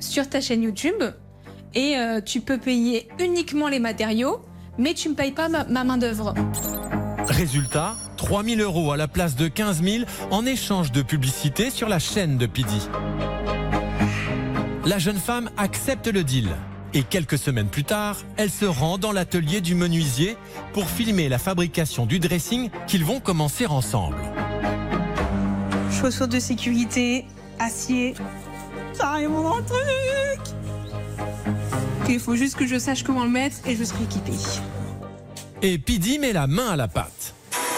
sur ta chaîne YouTube et tu peux payer uniquement les matériaux, mais tu ne me payes pas ma main-d'œuvre. Résultat, 3 000 € à la place de 15 000 en échange de publicité sur la chaîne de Pidi. La jeune femme accepte le deal. Et quelques semaines plus tard, elle se rend dans l'atelier du menuisier pour filmer la fabrication du dressing qu'ils vont commencer ensemble. Chaussures de sécurité, acier, carrément dans le truc. Il faut juste que je sache comment le mettre et je serai équipée. Et Pidi met la main à la pâte.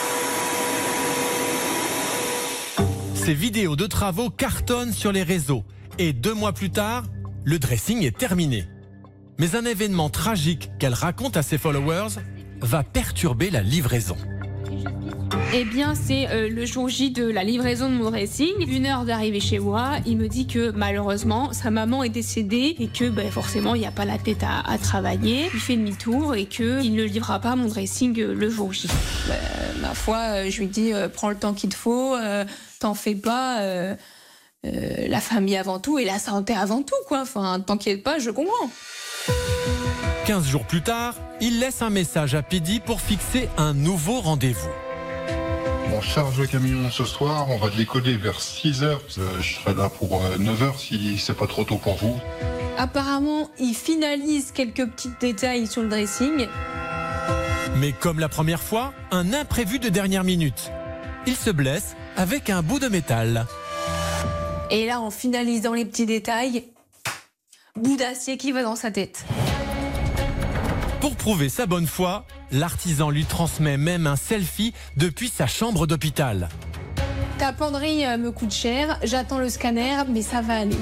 Ces vidéos de travaux cartonnent sur les réseaux. Et 2 mois plus tard, le dressing est terminé. Mais un événement tragique qu'elle raconte à ses followers va perturber la livraison. Eh bien, c'est le jour J de la livraison de mon dressing. 1 heure d'arrivée chez moi, il me dit que malheureusement, sa maman est décédée et que forcément, il n'y a pas la tête à travailler. Il fait demi-tour et qu'il ne livrera pas mon dressing le jour J. Ma foi, je lui dis prends le temps qu'il te faut, t'en fais pas. La famille avant tout et la santé avant tout, quoi. Enfin, t'inquiète pas, je comprends. 15 jours plus tard, il laisse un message à Pidi pour fixer un nouveau rendez-vous. On charge le camion ce soir, on va décoller vers 6h. Je serai là pour 9h si c'est pas trop tôt pour vous. Apparemment, il finalise quelques petits détails sur le dressing. Mais comme la première fois, un imprévu de dernière minute. Il se blesse avec un bout de métal. Et là, en finalisant les petits détails, bout d'acier qui va dans sa tête. Pour prouver sa bonne foi, l'artisan lui transmet même un selfie depuis sa chambre d'hôpital. Ta penderie me coûte cher, j'attends le scanner, mais ça va aller.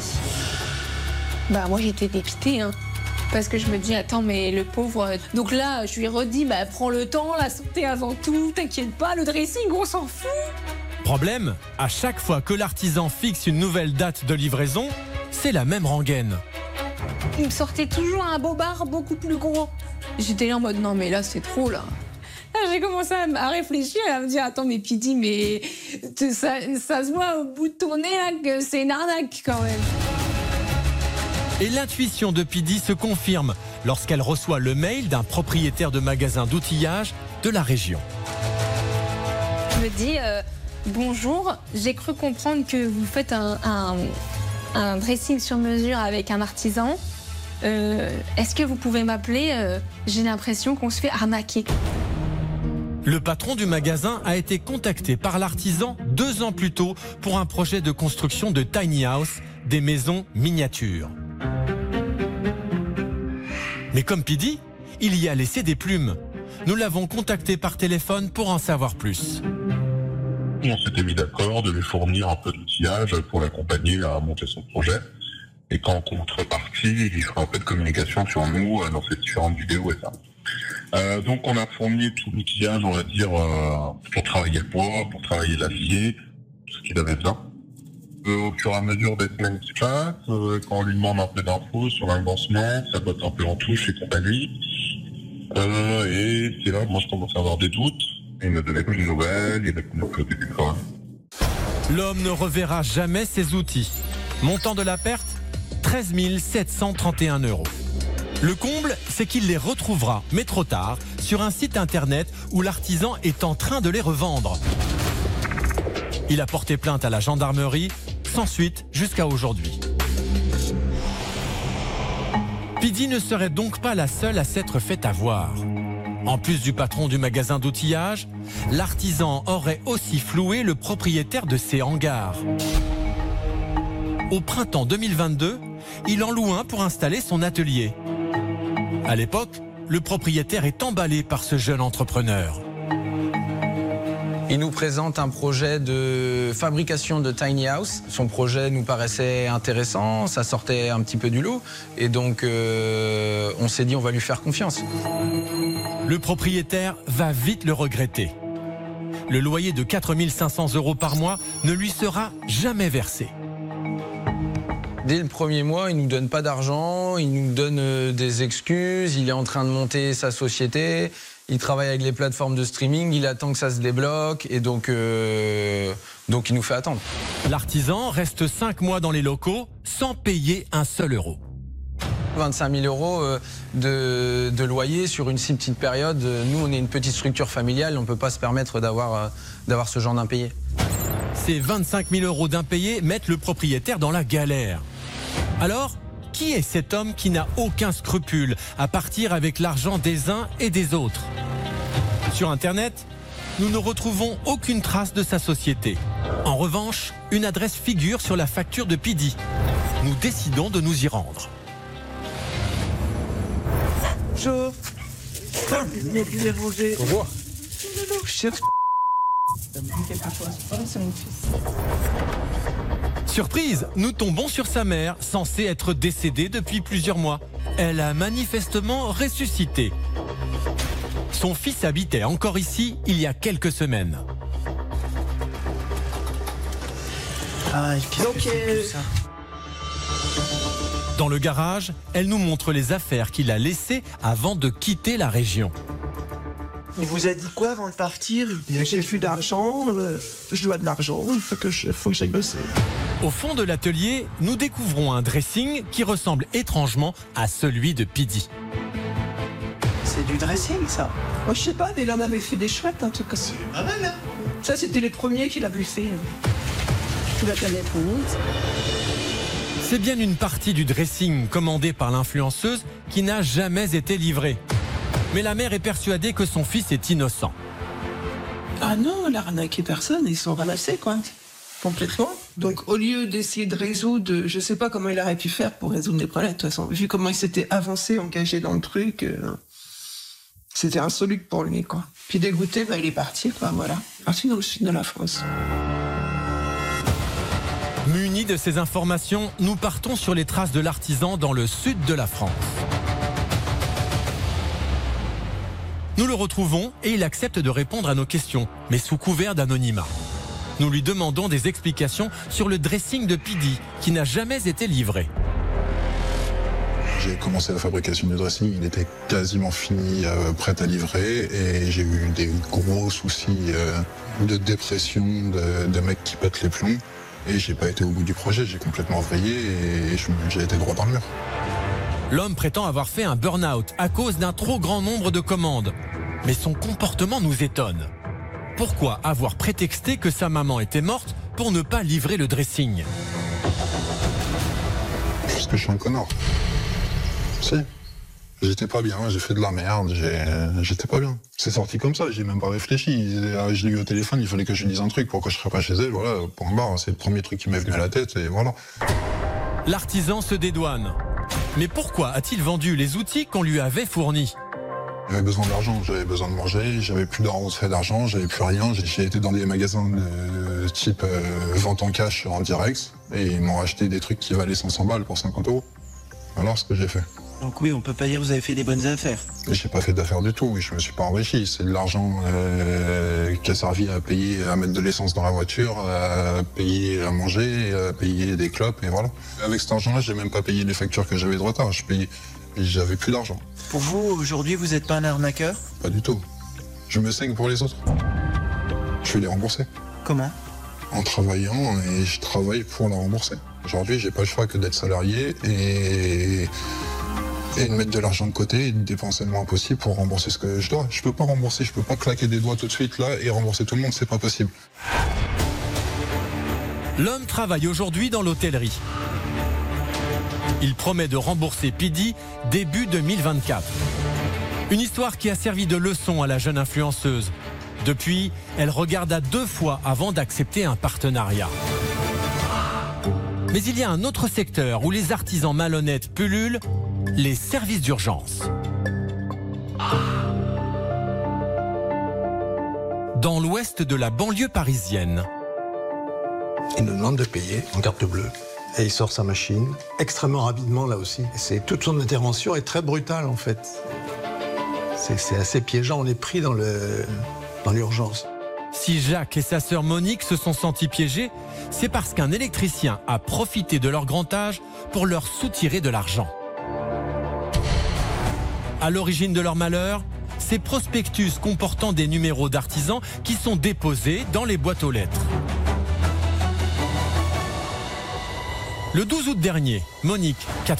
Moi j'étais dépitée, parce que je me dis, attends, mais le pauvre... Donc là, je lui redis, prends le temps, la santé avant tout, t'inquiète pas, le dressing, on s'en fout. Problème, à chaque fois que l'artisan fixe une nouvelle date de livraison, c'est la même rengaine. Il me sortait toujours un bobard beaucoup plus gros. J'étais là en mode, non mais là c'est trop là. Là j'ai commencé à réfléchir, à me dire, attends mais Pidi, mais ça se voit au bout de ton nez là que c'est une arnaque quand même. Et l'intuition de Pidi se confirme lorsqu'elle reçoit le mail d'un propriétaire de magasin d'outillage de la région. Je me dis, bonjour, j'ai cru comprendre que vous faites un dressing sur mesure avec un artisan. Est-ce que vous pouvez m'appeler? J'ai l'impression qu'on se fait arnaquer. Le patron du magasin a été contacté par l'artisan 2 ans plus tôt pour un projet de construction de tiny house, des maisons miniatures. Mais comme Pidi, il y a laissé des plumes. Nous l'avons contacté par téléphone pour en savoir plus. On s'était mis d'accord de lui fournir un peu d'outillage pour l'accompagner à monter son projet. Et qu'en contrepartie, il y fera un peu de communication sur nous dans ces différentes vidéos et ça. Donc on a fourni tout l'outillage, on va dire, pour travailler le bois, pour travailler l'acier, tout ce qu'il avait besoin. Au fur et à mesure des semaines qui passent, quand on lui demande un peu d'infos sur l'avancement, ça botte un peu en touche et compagnie. Et c'est là que moi je commence à avoir des doutes. Il me donnait plus de nouvelles, il répondait plus au téléphone. L'homme ne reverra jamais ses outils. Montant de la perte, 13 731 €. Le comble, c'est qu'il les retrouvera, mais trop tard, sur un site internet où l'artisan est en train de les revendre. Il a porté plainte à la gendarmerie, sans suite jusqu'à aujourd'hui. Pidi ne serait donc pas la seule à s'être fait avoir. En plus du patron du magasin d'outillage, l'artisan aurait aussi floué le propriétaire de ses hangars. Au printemps 2022, il en loue un pour installer son atelier. À l'époque, le propriétaire est emballé par ce jeune entrepreneur. Il nous présente un projet de fabrication de tiny house. Son projet nous paraissait intéressant, ça sortait un petit peu du lot. Et donc, on s'est dit, on va lui faire confiance. Le propriétaire va vite le regretter. Le loyer de 4 500 € par mois ne lui sera jamais versé. Dès le premier mois, il ne nous donne pas d'argent, il nous donne des excuses, il est en train de monter sa société, il travaille avec les plateformes de streaming, il attend que ça se débloque et donc il nous fait attendre. L'artisan reste 5 mois dans les locaux sans payer un seul euro. 25 000 euros de loyer sur une si petite période. Nous, on est une petite structure familiale, on ne peut pas se permettre d'avoir ce genre d'impayé. Ces 25 000 euros d'impayés mettent le propriétaire dans la galère. Alors, qui est cet homme qui n'a aucun scrupule à partir avec l'argent des uns et des autres? Sur Internet, nous ne retrouvons aucune trace de sa société. En revanche, une adresse figure sur la facture de Pidi. Nous décidons de nous y rendre. Bonjour. Bonjour. Surprise, nous tombons sur sa mère, censée être décédée depuis plusieurs mois. Elle a manifestement ressuscité. Son fils habitait encore ici il y a quelques semaines. Dans le garage, elle nous montre les affaires qu'il a laissées avant de quitter la région. Il vous a dit quoi avant de partir? J'ai plus d'argent, je dois de l'argent, il faut que j'aille bosser. Au fond de l'atelier, nous découvrons un dressing qui ressemble étrangement à celui de Pidi. C'est du dressing, ça? Moi, je sais pas, mais l'homme avait fait des chouettes, un truc comme ça. C'est pas mal, hein? Ça, c'était les premiers qu'il a fait. Tu vas connaître rouge. C'est bien une partie du dressing commandé par l'influenceuse qui n'a jamais été livrée. Mais la mère est persuadée que son fils est innocent. Ah non, elle a arnaqué personne, ils sont ramassés, quoi. Complètement. Donc, au lieu d'essayer de résoudre, je sais pas comment il aurait pu faire pour résoudre les problèmes, de toute façon. Vu comment il s'était avancé, engagé dans le truc, c'était insoluble pour lui, quoi. Puis dégoûté, il est parti, quoi, voilà. Parti dans le sud de la France. Munis de ces informations, nous partons sur les traces de l'artisan dans le sud de la France. Nous le retrouvons et il accepte de répondre à nos questions, mais sous couvert d'anonymat. Nous lui demandons des explications sur le dressing de Pidi, qui n'a jamais été livré. J'ai commencé la fabrication du dressing, il était quasiment fini, prêt à livrer, et j'ai eu des gros soucis de dépression, de mecs qui pètent les plombs, et j'ai pas été au bout du projet, j'ai complètement vrillé et j'ai été droit dans le mur. L'homme prétend avoir fait un burn-out à cause d'un trop grand nombre de commandes. Mais son comportement nous étonne. Pourquoi avoir prétexté que sa maman était morte pour ne pas livrer le dressing? Parce que je suis un connard. Si. J'étais pas bien, j'ai fait de la merde, j'étais pas bien. C'est sorti comme ça, j'ai même pas réfléchi. Je l'ai eu au téléphone, il fallait que je lui dise un truc. Pourquoi je serais pas chez elle, voilà, point barre. C'est le premier truc qui m'est venu à la tête et voilà. L'artisan se dédouane. Mais pourquoi a-t-il vendu les outils qu'on lui avait fournis? J'avais besoin d'argent, j'avais besoin de manger, j'avais plus d'argent, j'avais plus rien. J'ai été dans des magasins de type vente en cash en direct et ils m'ont acheté des trucs qui valaient 500 balles pour 50 €. Alors ce que j'ai fait. Donc oui, on peut pas dire que vous avez fait des bonnes affaires. J'ai pas fait d'affaires du tout, oui, je me suis pas enrichi. C'est de l'argent qui a servi à payer, à mettre de l'essence dans la voiture, à payer à manger, à payer des clopes et voilà. Avec cet argent-là, j'ai même pas payé les factures que j'avais de retard. J'avais plus d'argent. Pour vous, aujourd'hui, vous êtes pas un arnaqueur? Pas du tout. Je me saigne pour les autres. Je vais les rembourser. Comment? En travaillant et je travaille pour la rembourser. Aujourd'hui, j'ai pas le choix que d'être salarié et de mettre de l'argent de côté et de dépenser le moins possible pour rembourser ce que je dois. Je peux pas rembourser, je peux pas claquer des doigts tout de suite là et rembourser tout le monde, c'est pas possible. L'homme travaille aujourd'hui dans l'hôtellerie. Il promet de rembourser Pidi début 2024. Une histoire qui a servi de leçon à la jeune influenceuse. Depuis, elle regarda 2 fois avant d'accepter un partenariat. Mais il y a un autre secteur où les artisans malhonnêtes pullulent, les services d'urgence. Dans l'ouest de la banlieue parisienne. Il nous demande de payer en carte bleue. Et il sort sa machine, extrêmement rapidement là aussi. Toute son intervention est très brutale en fait. C'est assez piégeant, on est pris dans l'urgence. Si Jacques et sa sœur Monique se sont sentis piégés, c'est parce qu'un électricien a profité de leur grand âge pour leur soutirer de l'argent. À l'origine de leur malheur, ces prospectus comportant des numéros d'artisans qui sont déposés dans les boîtes aux lettres. Le 12 août dernier, Monique, 4